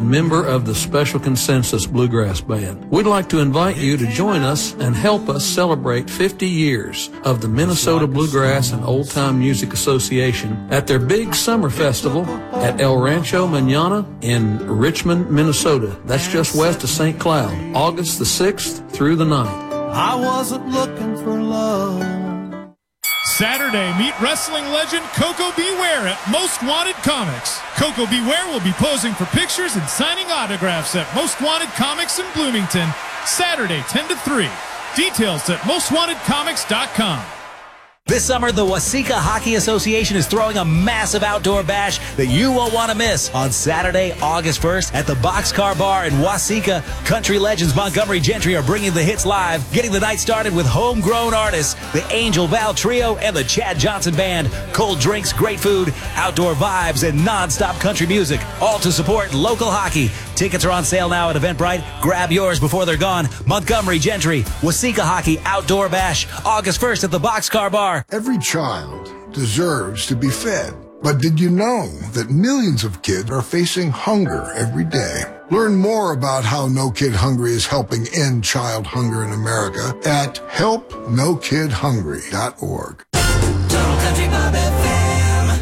member of the Special Consensus Bluegrass Band. We'd like to invite you to join us and help us celebrate 50 years of the Minnesota Bluegrass and Old Time Music Association at their big summer festival at El Rancho Mañana in Richmond, Minnesota. That's just west of St. Cloud, August the 6th through the 9th. I wasn't looking for love. Saturday, meet wrestling legend Coco Beware at Most Wanted Comics. Coco Beware will be posing for pictures and signing autographs at Most Wanted Comics in Bloomington, Saturday, 10 to 3. Details at mostwantedcomics.com. This summer, the Waseca Hockey Association is throwing a massive outdoor bash that you won't want to miss on Saturday, August 1st at the Boxcar Bar in Waseca. Country legends Montgomery Gentry are bringing the hits live, getting the night started with homegrown artists, the Angel Val Trio and the Chad Johnson Band. Cold drinks, great food, outdoor vibes, and non-stop country music, all to support local hockey. Tickets are on sale now at Eventbrite. Grab yours before they're gone. Montgomery Gentry, Waseca Hockey Outdoor Bash, August 1st at the Boxcar Bar. Every child deserves to be fed. But did you know that millions of kids are facing hunger every day? Learn more about how No Kid Hungry is helping end child hunger in America at helpnokidhungry.org. Total Country Bob FM.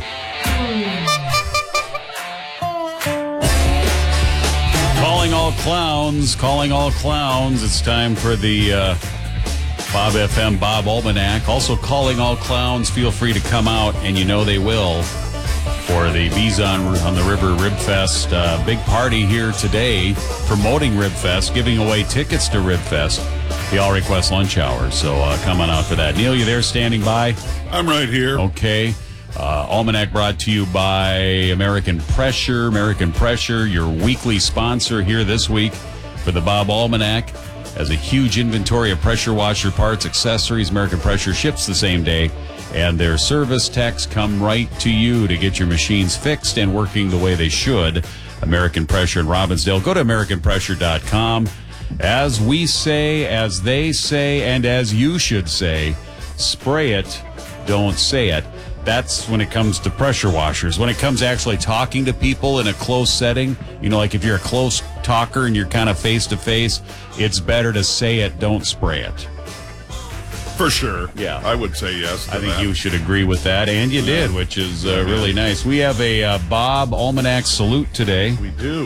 Calling all clowns. It's time for the Bob FM Bob Almanac. Also calling all clowns. Feel free to come out, and you know they will, for the Bees on the River Rib Fest. Big party here today promoting Rib Fest, giving away tickets to Rib Fest, the All Request Lunch Hour. So come on out for that. Neil, you there standing by? I'm right here. Okay. Almanac brought to you by American Pressure. American Pressure, your weekly sponsor here this week for the Bob Almanac. Has a huge inventory of pressure washer parts, accessories. American Pressure ships the same day, and their service techs come right to you to get your machines fixed and working the way they should. American Pressure in Robbinsdale. Go to AmericanPressure.com. As we say, as they say, and as you should say, spray it, don't say it. That's when it comes to pressure washers. When it comes to actually talking to people in a close setting, you know, like if you're a close talker and you're kind of face-to-face, it's better to say it, don't spray it. For sure. Yeah. I would say yes to I think that. you should agree with that, and you did, which is really nice. We have a Bob Almanac salute today. We do.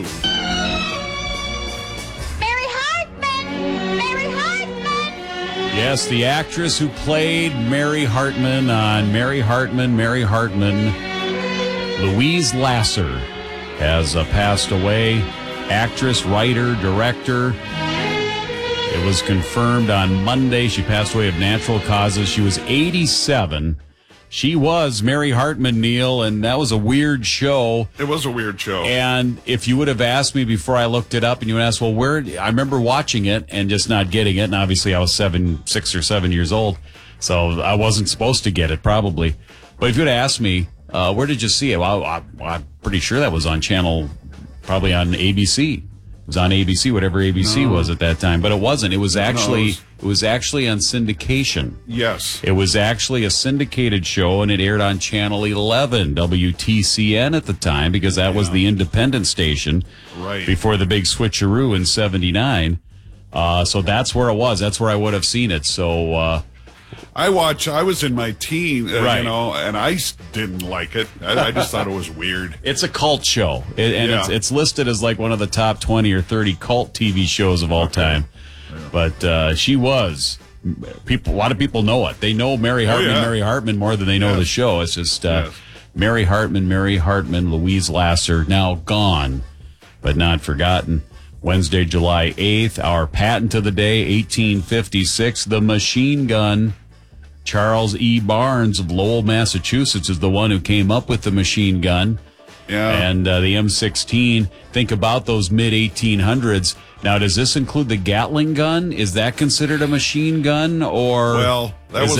Yes, the actress who played Mary Hartman on Mary Hartman, Louise Lasser, has passed away. Actress, writer, director. It was confirmed on Monday. She passed away of natural causes. She was 87. She was Mary Hartman, Neil, and that was a weird show. It was a weird show. And if you would have asked me before I looked it up, and you would ask, well, where? I remember watching it and just not getting it. And obviously I was 6 or 7 years old, so I wasn't supposed to get it probably. But if you would have asked me, where did you see it? Well, I'm pretty sure that was on probably on ABC. It was on ABC, whatever ABC was at that time, but it wasn't. It was actually on syndication. Yes. It was actually a syndicated show, and it aired on Channel 11, WTCN at the time, because that was the independent station before the big switcheroo in 79. So that's where it was. That's where I would have seen it. So I was in my teen, Right. you know, and I didn't like it. I just thought it was weird. it's a cult show, it's listed as like one of the top 20 or 30 cult TV shows of all time. But she was. A lot of people know it. They know Mary Hartman more than they know the show. It's just Mary Hartman, Louise Lasser, now gone, but not forgotten. Wednesday, July 8th, our patent of the day, 1856, the machine gun. Charles E. Barnes of Lowell, Massachusetts, is the one who came up with the machine gun. Yeah. And the M16. Think about those mid-1800s. Now, does this include the Gatling gun? Is that considered a machine gun, or? Well, that was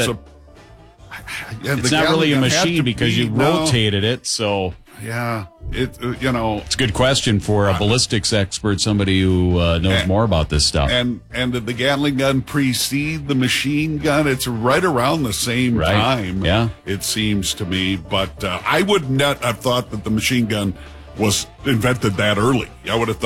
It's not really a machine because you rotated it, so. Yeah, it's a good question for a ballistics expert, somebody who knows more about this stuff. And did the Gatling gun precede the machine gun? It's right around the same time. Yeah, it seems to me. But I would not have thought that the machine gun was invented that early. I would have thought